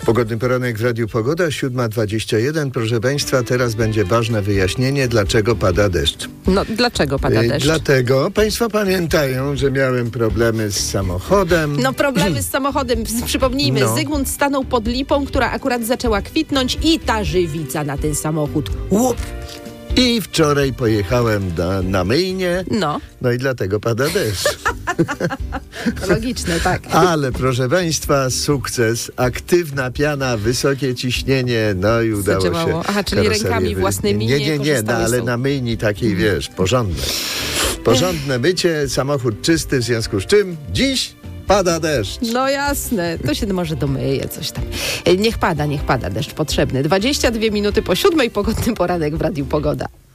Pogodny poranek w Radiu Pogoda, 7:21. Proszę Państwa, teraz będzie ważne wyjaśnienie, dlaczego pada deszcz. No, dlaczego pada deszcz? Dlatego, Państwo pamiętają, że miałem problemy z samochodem. No, problemy z samochodem, przypomnijmy, Zygmunt stanął pod lipą, która akurat zaczęła kwitnąć i ta żywica na ten samochód. Łup! I wczoraj pojechałem na myjnię, no i dlatego pada deszcz. Logiczne, tak. Ale proszę Państwa, sukces, aktywna piana, wysokie ciśnienie, no i udało się. Aha, czyli rękami własnymi nie, ale na myjni takiej, wiesz, porządne mycie, samochód czysty, w związku z czym dziś pada deszcz. No jasne, to się może domyje coś tam. Niech pada deszcz potrzebny. 22 minuty po 7:00, pogodny poranek w Radiu Pogoda.